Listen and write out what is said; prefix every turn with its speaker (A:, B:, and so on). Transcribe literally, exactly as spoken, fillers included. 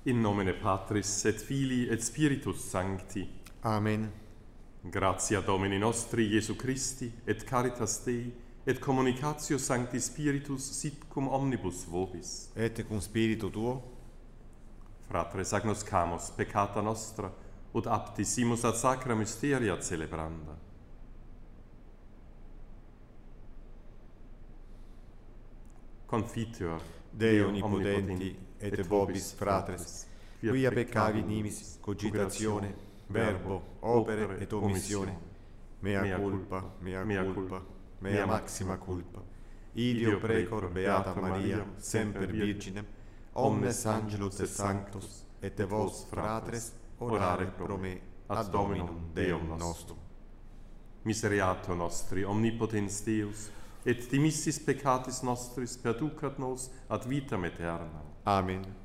A: In nomine Patris et Filii et Spiritus Sancti.
B: Amen.
A: Gratia Domini nostri Iesu Christi et caritas Dei et communicatio Sancti Spiritus sit cum omnibus vobis.
B: Et cum spiritu tuo,
A: Fratres agnoscamus peccata nostra ut apti simus ad sacra mysteria celebranda. Confiteor
B: Deo omnipotenti et vobis fratres, quia peccavi nimis cogitatione, verbo, opere et omissione, mea culpa, mea culpa, mea maxima culpa. Ideo precor beata Maria, semper Virginem, omnes angelus et sanctos, et vos fratres, orare pro me, ad Dominum Deum nostrum.
A: Misereatur nostri, omnipotens Deus, et dimissis peccatis nostris perducat nos ad vitam aeternam.
B: Amen.